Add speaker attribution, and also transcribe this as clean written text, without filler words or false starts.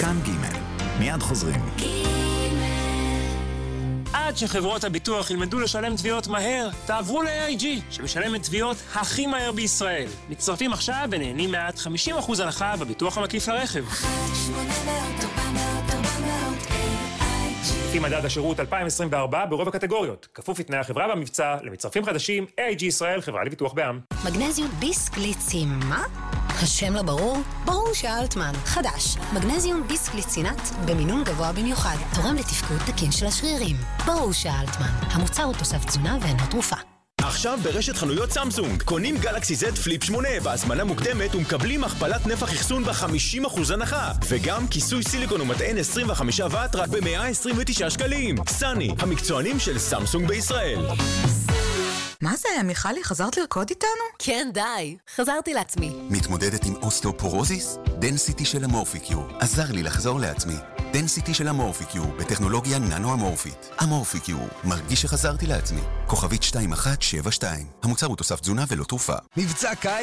Speaker 1: כאן ג' מיד חוזרים.
Speaker 2: עד שחברות הביטוח ילמדו לשלם תביעות מהר, תעברו ל-AIG, שמשלמת תביעות הכי מהר בישראל. מצטרפים עכשיו ונהנים מעט 50% הנחה בביטוח המקיף לרכב. לפי מדד השירות 2024 ברוב הקטגוריות. כפוף לתנאי החברה במבצע, למצטרפים חדשים, AIG ישראל, חברה לביטוח בע"מ.
Speaker 3: מגנזיום ביסקליצין, מה? השם לא ברור? ברור שאלטמן. חדש, מגנזיום ביסקליצינט במינון גבוה במיוחד. תורם לתפקוד תקין של השרירים. ברור שאלטמן. המוצר הוא תוסף תזונה ואינו תרופה.
Speaker 4: עכשיו ברשת חנויות סמסונג, קונים גלקסי Z פליפ 8 בהזמנה מוקדמת ומקבלים הכפלת נפח אחסון ב-50% הנחה. וגם כיסוי סיליקון ומטען 25 וואט רק ב-129 שקלים. סני, המקצוענים של סמסונג בישראל.
Speaker 5: מה זה, מיכלי? חזרת לרקוד איתנו?
Speaker 3: כן, די. חזרתי לעצמי.
Speaker 6: מתמודדת עם אוסטאופורוזיס? דנסיטי של אמורפיקיור עזר לי לחזור לעצמי. דנסיטי של אמורפיקיור בטכנולוגיה ננו-אמורפית. אמורפיקיור, מרגיש שחזרתי לעצמי. כוכבית 2172. המוצר הוא תוסף תזונה ולא תרופה.
Speaker 7: מבצע קיץ